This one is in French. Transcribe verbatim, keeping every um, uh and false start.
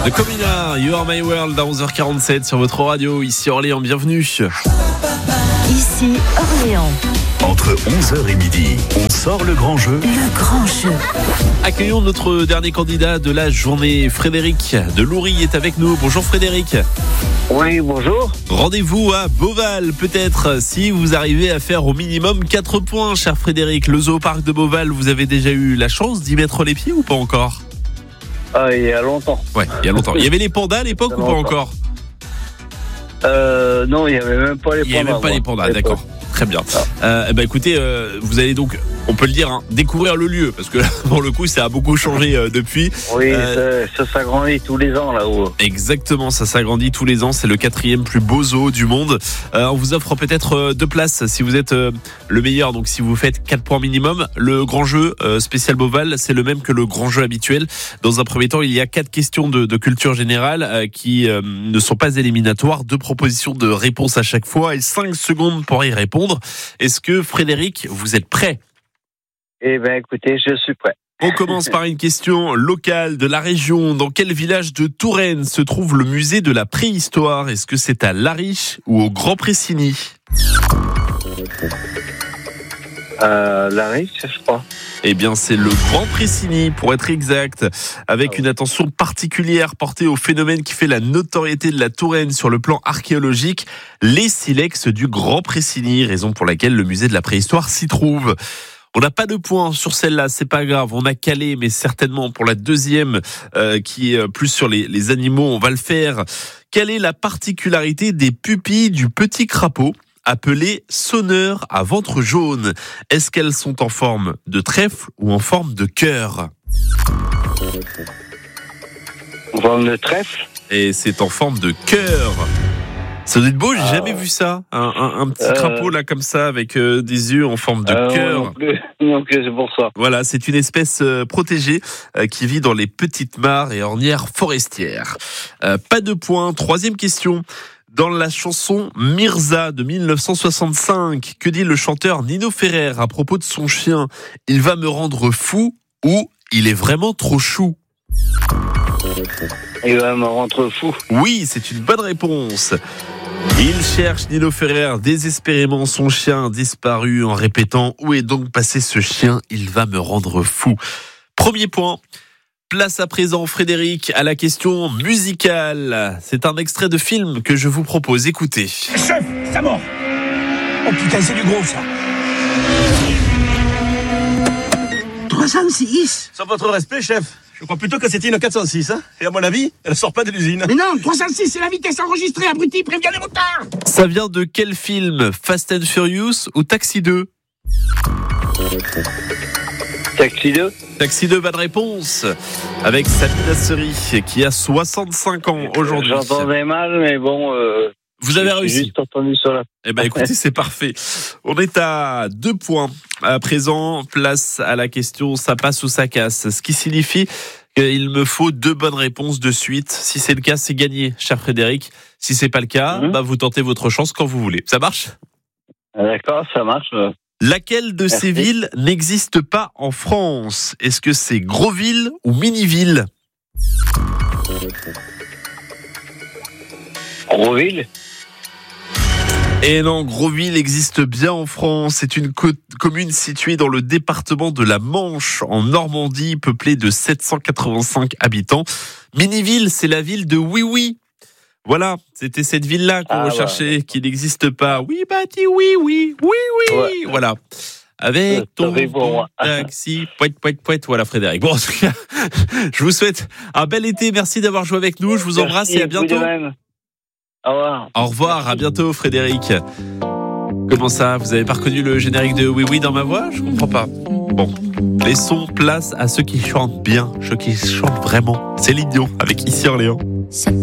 De Comina, You Are My World à onze heures quarante-sept sur votre radio, ici Orléans, bienvenue. Ici Orléans. Entre onze heures et midi, on sort le grand jeu. Le grand jeu. Accueillons notre dernier candidat de la journée, Frédéric de Loury est avec nous. Bonjour Frédéric. Oui, bonjour. Rendez-vous à Beauval, peut-être, si vous arrivez à faire au minimum quatre points, cher Frédéric. Le zooparc de Beauval, vous avez déjà eu la chance d'y mettre les pieds ou pas encore ? Ah, il y a longtemps. Ouais, il y a longtemps. Il y avait les pandas à l'époque ou pas encore ? Euh, non, il n'y avait même pas les pandas. Il n'y avait même pas moi, les pandas, à l'époque. d'accord. Très bien. Euh, eh ben écoutez, euh, vous allez donc, on peut le dire, hein, découvrir le lieu, parce que là, pour le coup, ça a beaucoup changé euh, depuis. Oui, Euh, ça, ça s'agrandit tous les ans là-haut. Exactement, ça s'agrandit tous les ans. C'est le quatrième plus beau zoo du monde. Euh, on vous offre peut-être euh, deux places si vous êtes euh, le meilleur. Donc si vous faites quatre points minimum, le grand jeu euh, spécial Beauval, c'est le même que le grand jeu habituel. Dans un premier temps, il y a quatre questions de, de culture générale euh, qui euh, ne sont pas éliminatoires. Deux propositions de réponse à chaque fois et cinq secondes pour y répondre. Est-ce que Frédéric, vous êtes prêt ? Eh bien, écoutez, je suis prêt. On commence par une question locale de la région. Dans quel village de Touraine se trouve le musée de la préhistoire ? Est-ce que c'est à Lariche ou au Grand Pressigny ? Euh, Larry, je crois. Eh bien, c'est le Grand Pressigny, pour être exact, avec une attention particulière portée au phénomène qui fait la notoriété de la Touraine sur le plan archéologique, les silex du Grand Pressigny, raison pour laquelle le musée de la préhistoire s'y trouve. On n'a pas de points sur celle-là, c'est pas grave. On a calé, mais certainement pour la deuxième, euh, qui est plus sur les, les animaux, on va le faire. Quelle est la particularité des pupilles du petit crapaud, appelé sonneur à ventre jaune ? Est-ce qu'elles sont en forme de trèfle ou en forme de cœur ? En forme de trèfle. Et c'est en forme de cœur. Ça doit être beau, j'ai Ah. jamais vu ça. Un, un, un petit Euh. crapaud là comme ça avec euh, des yeux en forme de Euh, cœur. non plus. Donc c'est pour ça. Voilà, c'est une espèce euh, protégée euh, qui vit dans les petites mares et ornières forestières. Euh, pas de points. Troisième question. Dans la chanson Mirza de mille neuf cent soixante-cinq, que dit le chanteur Nino Ferrer à propos de son chien ? Il va me rendre fou ou il est vraiment trop chou ? Il va me rendre fou. Oui, c'est une bonne réponse. Il cherche, Nino Ferrer, désespérément son chien disparu en répétant « Où est donc passé ce chien ? Il va me rendre fou ». Premier point. Place à présent, Frédéric, à la question musicale. C'est un extrait de film que je vous propose. Écoutez. Chef, ça mort. Oh putain, c'est du gros, ça. trois cent six. Sans votre respect, chef, je crois plutôt que c'était une quatre cent six, hein. Et à mon avis, elle sort pas de l'usine. Mais non, trois cent six, c'est la vitesse enregistrée, abruti, préviens les motards. Ça vient de quel film ? Fast and Furious ou Taxi deux ? Taxi deux. Taxi deux, bonne réponse. Avec Samina Seri, qui a soixante-cinq ans aujourd'hui. J'entendais mal, mais bon. Euh, Vous avez j'ai réussi. juste entendu sur la. Eh ben, écoutez, c'est parfait. On est à deux points. À présent, place à la question, ça passe ou ça casse. Ce qui signifie qu'il me faut deux bonnes réponses de suite. Si c'est le cas, c'est gagné, cher Frédéric. Si c'est pas le cas, Mm-hmm. bah, vous tentez votre chance quand vous voulez. Ça marche ? D'accord, ça marche. Laquelle de Merci. ces villes n'existe pas en France ? Est-ce que c'est Grosville ou Miniville ? Grosville. Et non, Grosville existe bien en France. C'est une co- commune située dans le département de la Manche, en Normandie, peuplée de sept cent quatre-vingt-cinq habitants. Miniville, c'est la ville de Oui Oui. Voilà, c'était cette ville-là qu'on Ah, recherchait, bah. qui n'existe pas. Oui, bah dis oui, oui, oui, oui. Ouais. Voilà. Avec Euh, ton, sorry pour ton moi. taxi, poète, poète, poète. Voilà, Frédéric. Bon, en tout cas, je vous souhaite un bel été. Merci d'avoir joué avec nous. Je vous embrasse Merci, et à vous de bientôt. même. Au revoir. Au revoir, à bientôt Frédéric. Comment ça, vous avez pas reconnu le générique de Oui Oui dans ma voix ? Je comprends pas. Bon, laissons place à ceux qui chantent bien, ceux qui chantent vraiment. C'est Céline Dion avec Ici Orléans.